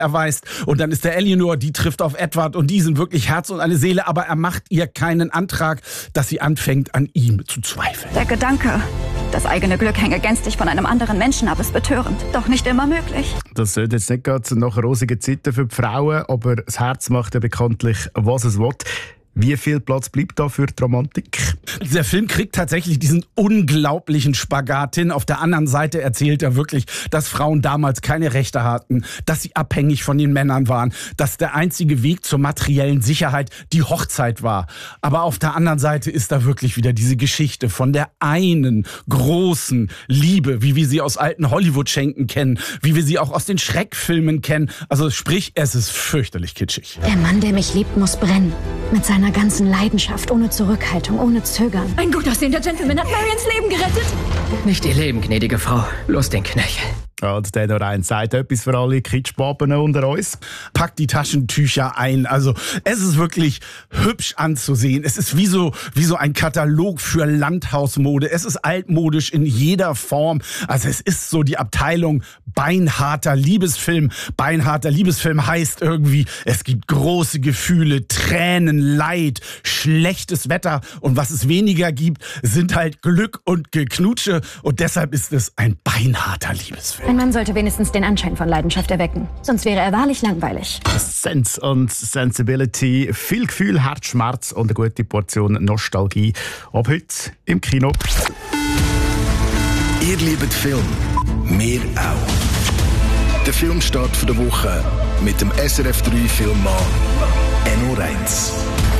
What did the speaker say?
erweist. Und dann ist der Eleanor, die trifft auf Edward und die sind wirklich Herz und eine Seele, aber er macht ihr keinen Antrag, dass sie anfängt, an ihm zu zweifeln. Der Gedanke, das eigene Glück hänge gänzlich von einem anderen Menschen ab, ist betörend. Doch nicht immer möglich. Das sollte jetzt nicht gerade nach rosigen Zeiten für die Frauen, aber das Herz macht ja bekanntlich, was es will. Wie viel Platz bleibt da für die Romantik? Der Film kriegt tatsächlich diesen unglaublichen Spagat hin. Auf der anderen Seite erzählt er wirklich, dass Frauen damals keine Rechte hatten, dass sie abhängig von den Männern waren, dass der einzige Weg zur materiellen Sicherheit die Hochzeit war. Aber auf der anderen Seite ist da wirklich wieder diese Geschichte von der einen großen Liebe, wie wir sie aus alten Hollywood-Schenken kennen, wie wir sie auch aus den Schreckfilmen kennen. Also sprich, es ist fürchterlich kitschig. Der Mann, der mich liebt, muss brennen. Mit seiner ganzen Leidenschaft, ohne Zurückhaltung, ohne Zögern. Ein gut aussehender Gentleman hat Marians Leben gerettet. Nicht ihr Leben, gnädige Frau. Los den Knöchel. Und der noch eins sagt etwas für alle Kitschbaben unter uns. Packt die Taschentücher ein. Also es ist wirklich hübsch anzusehen. Es ist wie so ein Katalog für Landhausmode. Es ist altmodisch in jeder Form. Also es ist so die Abteilung beinharter Liebesfilm. Beinharter Liebesfilm heißt irgendwie, es gibt große Gefühle, Tränen, Leid, schlechtes Wetter. Und was es weniger gibt, sind halt Glück und Geknutsche. Und deshalb ist es ein beinharter Liebesfilm. Ein Mann sollte wenigstens den Anschein von Leidenschaft erwecken. Sonst wäre er wahrlich langweilig. Sense und Sensibility, viel Gefühl, Herzschmerz und eine gute Portion Nostalgie. Ab heute im Kino. Ihr liebt Film, wir auch. Der Filmstart der Woche mit dem SRF 3 Filmmann Enno Reins.